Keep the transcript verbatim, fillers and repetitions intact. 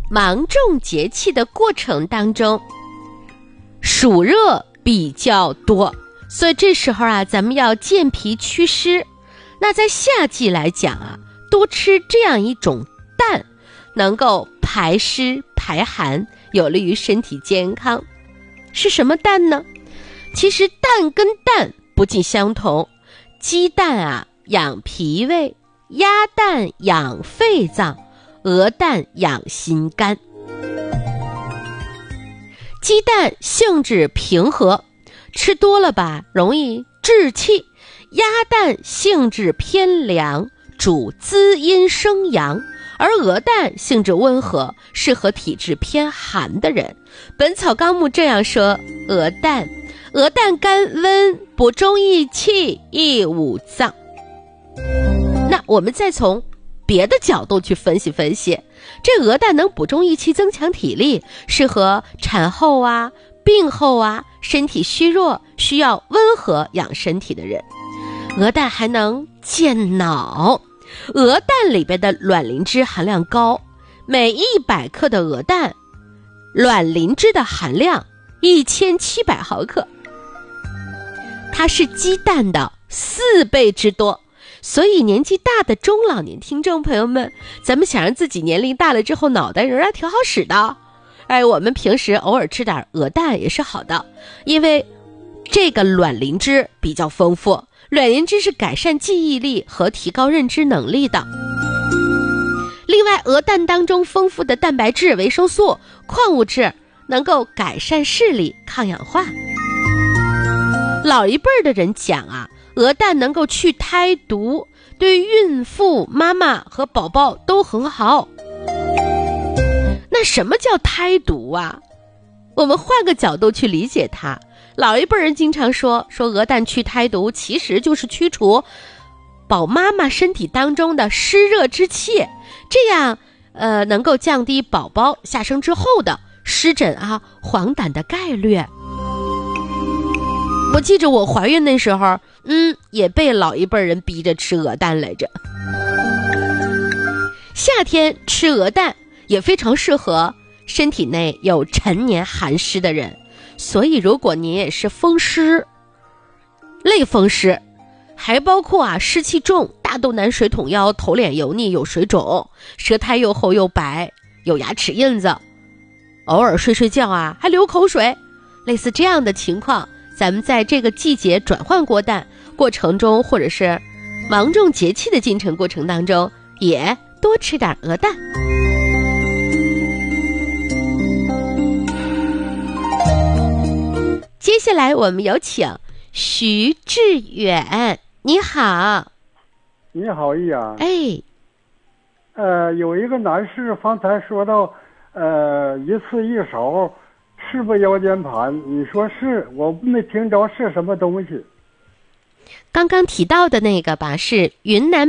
芒种节气的过程当中，暑热比较多，所以这时候啊，咱们要健脾祛湿。那在夏季来讲啊，多吃这样一种蛋，能够排湿排寒，有利于身体健康。是什么蛋呢？其实蛋跟蛋不尽相同，鸡蛋啊养脾胃，鸭蛋养肺脏，鹅蛋养心肝。鸡蛋性质平和，吃多了吧容易滞气；鸭蛋性质偏凉，主滋阴生阳；而鹅蛋性质温和，适合体质偏寒的人。本草纲目这样说：鹅蛋，鹅蛋甘温，补中益气，益五脏。那我们再从别的角度去分析分析，这鹅蛋能补中益气，增强体力，适合产后啊、病后啊、身体虚弱需要温和养身体的人。鹅蛋还能健脑，鹅蛋里边的卵磷脂含量高，每一百克的鹅蛋卵磷脂的含量一千七百毫克，它是鸡蛋的四倍之多。所以年纪大的中老年听众朋友们，咱们想让自己年龄大了之后脑袋仍然挺好使的，哎，我们平时偶尔吃点鹅蛋也是好的，因为这个卵磷脂比较丰富，卵磷脂是改善记忆力和提高认知能力的。另外，鹅蛋当中丰富的蛋白质、维生素、矿物质能够改善视力、抗氧化。老一辈的人讲啊，鹅蛋能够去胎毒，对孕妇、妈妈和宝宝都很好。那什么叫胎毒啊？我们换个角度去理解它。老一辈人经常说说鹅蛋去胎毒，其实就是驱除宝妈妈身体当中的湿热之气，这样呃能够降低宝宝下生之后的湿疹啊、黄疸的概率。我记着我怀孕那时候，嗯，也被老一辈人逼着吃鹅蛋来着。夏天吃鹅蛋也非常适合身体内有陈年寒湿的人，所以如果您也是风湿、类风湿，还包括啊湿气重、大肚腩、水桶腰、头脸油腻、有水肿、舌苔又厚又白、有牙齿印子，偶尔睡睡觉啊还流口水，类似这样的情况，咱们在这个季节转换过蛋过程中，或者是芒种节气的进程过程当中，也多吃点鹅蛋。接下来我们有请徐志远，你好。 你好，易阳。 哎， 呃，有一个男士方才说到，呃，一次一勺赤膊腰间盘，你说是？我没听着是什么东西。 刚刚提到的那个吧，是云南